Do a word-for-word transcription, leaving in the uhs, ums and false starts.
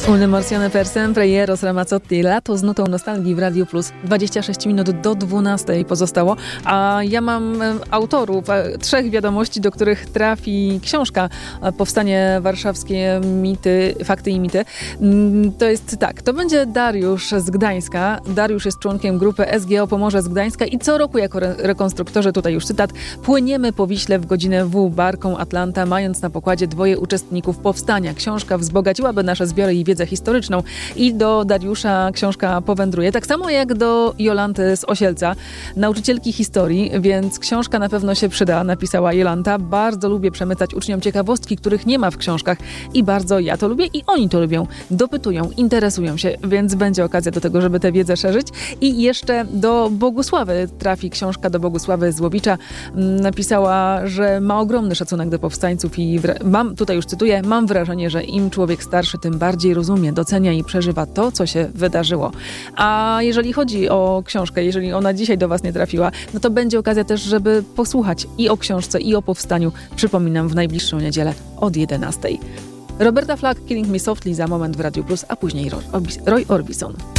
Un Marciano per sempre i Eros Ramazzotti. Lato z nutą nostalgii w Radiu Plus. dwadzieścia sześć minut do dwunastej pozostało, a ja mam autorów trzech wiadomości, do których trafi książka Powstanie Warszawskie, mity, fakty i mity. To jest tak, to będzie Dariusz z Gdańska. Dariusz jest członkiem grupy S G O Pomorze z Gdańska i co roku jako re- rekonstruktorzy, tutaj już cytat, płyniemy po Wiśle w godzinę W barką Atlanta, mając na pokładzie dwoje uczestników powstania. Książka wzbogaciłaby nasze zbiory i wiedzę historyczną i do Dariusza książka powędruje. Tak samo jak do Jolanty z Osielca, nauczycielki historii, więc książka na pewno się przyda, napisała Jolanta. Bardzo lubię przemycać uczniom ciekawostki, których nie ma w książkach i bardzo ja to lubię i oni to lubią. Dopytują, interesują się, więc będzie okazja do tego, żeby tę wiedzę szerzyć. I jeszcze do Bogusławy trafi książka do Bogusławy Złowicza. Napisała, że ma ogromny szacunek do powstańców i wra- mam, tutaj już cytuję, mam wrażenie, że im człowiek starszy, tym bardziej rozumie, docenia i przeżywa to, co się wydarzyło. A jeżeli chodzi o książkę, jeżeli ona dzisiaj do was nie trafiła, no to będzie okazja też, żeby posłuchać i o książce, i o powstaniu. Przypominam, w najbliższą niedzielę od jedenastej. Roberta Flack, Killing Me Softly za moment w Radiu Plus, a później Roy Orbison.